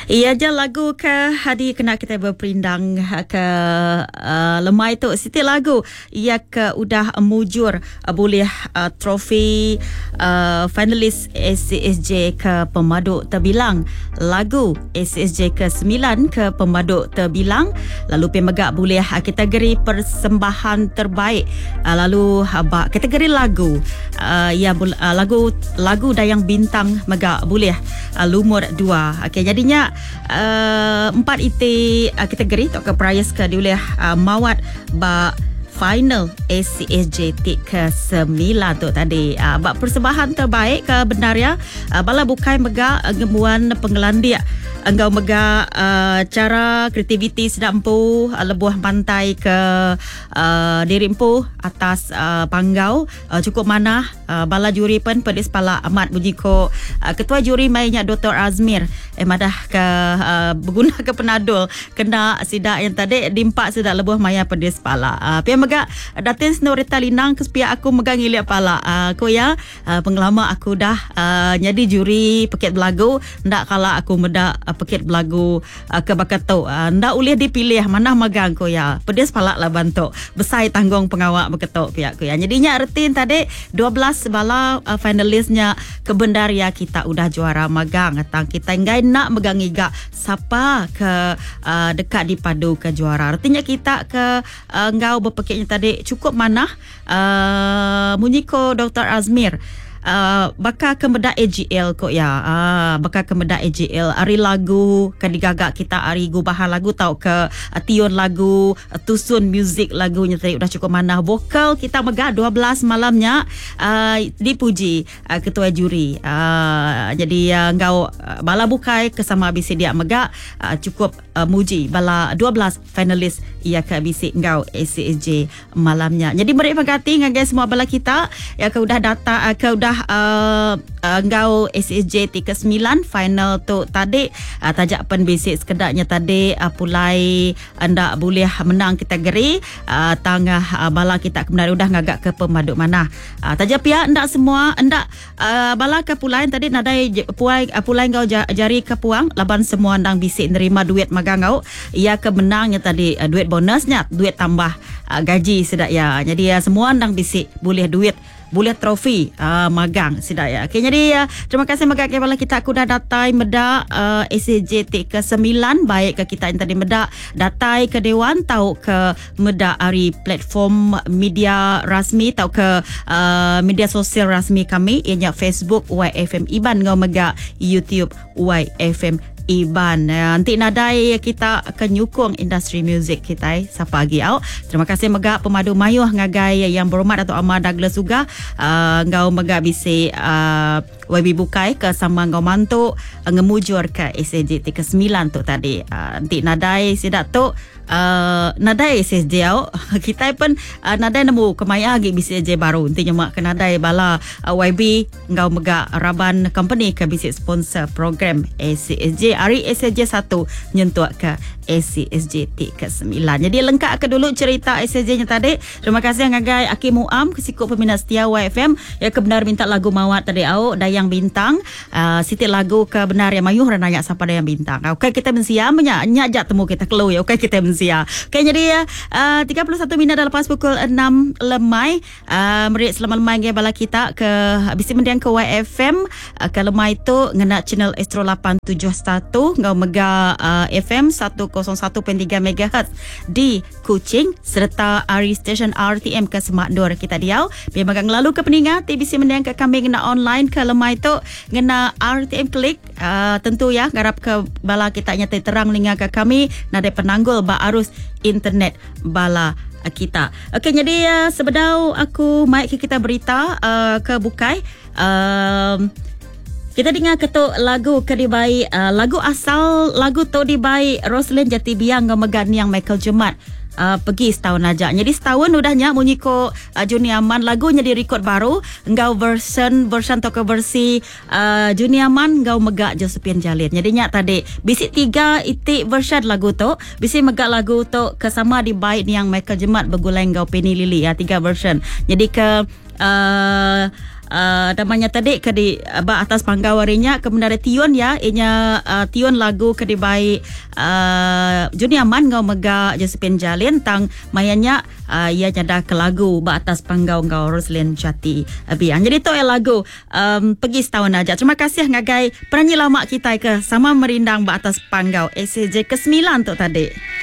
Ia je lagu ke hadi kena kita berperindang ke lemai tu siti lagu ia ke udah mujur boleh trofi finalis SCSJ ke Pemaduk Terbilang, lagu SCSJ ke 9 ke Pemaduk Terbilang, lalu pemegak boleh kategori persembahan terbaik, lalu kategori lagu lagu Dayang Bintang megak boleh lumur 2. Okey, jadinya 4 iti kategori tok ke prize ke dioleh mawat ba final SCSJ ke 9 tu tadi. Bak persembahan terbaik ke benar ya. Bala bukai mega gemuan penggelandia. Enggau mega cara kreativiti sedap empu lebuh pantai ke diri empu atas panggau cukup manah. Bala juri pun pedis pala amat bujiko ketua juri mainnya Dr. Azmir madah ke berguna ke penadul kena sidak yang tadi dimpak sidak lebuh maya pedis pala. Pia mega datin Norita Linang kespia aku megang ilik pala. Aku ya pengelama aku dah jadi juri peket belagu ndak kala aku medak peket belagu ke Bakato ndak ulih dipilih mana megang ko ya pedis pala lah bantu besai tanggung pengawak Bakato pihak ko ya. Jadinya retin tadi 12 bala finalisnya ke Bendaria kita udah juara magang tang kita ngai nak megang iga siapa ke dekat di padu ke juara. Artinya kita ke ngau berpekitnya tadi cukup manah munyiko Dr. Azmir bakal kemedak AGL kok ya. Bakal kemedak AGL ari lagu kan digagak kita ari gubahan lagu tau ke tion lagu tusun music lagunya tadi udah cukup mana. Vokal kita megah 12 malamnya dipuji ketua juri. Jadi ngau bala bukai kesama bisi dia megah cukup muji bala 12 finalis ia ke bisi ngau SCSJ malamnya. Jadi mereka megati ngai semua bala kita ya ke udah data ke udah ngau SCSJ ke 9 final tu tadi tajak pen basic sekedarnya tadi pulai anda boleh menang kategori tangah bala kita kemudian udah ngagak ke pemaduk mana tajak pihak ndak semua ndak bala ke pulai tadi nadai pulai ngau jari ke puang laban semua ndang basic nerima duit magang ngau ia ke menangnya tadi duit bonusnya duit tambah gaji sedak ya. Jadi semua ndang basic boleh duit boleh trofi magang sidak ya. Okay, jadi terima kasih megak kepala kita aku dah datai medak SCSJ ke 9 baik ke kita yang tadi medak datai ke Dewan tau ke medak ari platform media rasmi tau ke media sosial rasmi kami ianya Facebook YFM Iban ngau megak YouTube YFM Iban. Nanti nadai kita akan nyukung industri muzik kita siapa lagi au. Terima kasih megak pemadu mayuh ngagai yang berhormat Datuk Ahmad Douglas juga ngau megak bisi YB bukai ke sama ngau mantuk ngemujur ke SCSJ ke 9 tu tadi. Nanti nadai sidak tu nadai SCSJ au kita pun nadai nemu kemaya lagi BCJ baru intinya mak ke nadai bala YB ngau megak Raban company ke bisi sponsor program SCSJ hari SCSJ 1 nyentuak ke SCSJ ke 9. Jadi lengkap ke dulu cerita SCSJ nya tadi. Terima kasih ngagai Aki Muam kesikut peminat setia YFM ya kebenar minta lagu mawat tadi au Dayang Bintang siti lagu ke benar yang mayuh renaya siapa Dayang Bintang. Okey kita mensia nyak jak temu kita keluar ya. Okey kita mensia. Okey jadi 31 minit dah lepas pukul 6 lemai merik selama lemai ngai bala kita ke bisi mendiang ke YFM ke lemai tu ngena channel Astro 871 ngau mega FM 101.3 MHz di Kuching serta ari stesen RTM ke Semak Dur kita diau. Biar lalu ke peningat TBC mendiang ke kami ngena online ke lemai tu ngena RTM klik tentu ya garap ke bala kita nyata terang linga ke kami nada penanggul ba arus internet bala kita. Okey jadi sebedau aku mic kita berita ke bukai kita dengar ketuk lagu ke dibai lagu asal lagu tu dibai Roslyn Jatibiang ngemegan yang Michael Jumat pergi setahun aja. Jadi setahun udahnya munyiko Juniaman lagunya direkod baru engkau version atau ke versi Juniaman engkau megak Josephine Jalil. Jadinya tadi bisi 3 itik version lagu tu bisi megak lagu tu kesama di bait yang Michael Jumat bergulai engkau Penny Lily ya 3 version. Jadi ke namanya tadi kedi ba atas panggawarinya kemenara tion ya inya tion lagu kedi baik juni aman ngau mega Josephine Jalin tang mayanya ia nyada ke lagu ba atas panggau ngau Roslyn Jati biang. Jadi tu lagu pergi setahun aja. Terima kasih ngagai penyanyi lama kita ke sama merindang ba atas panggau SCJ ke-9 tu tadi.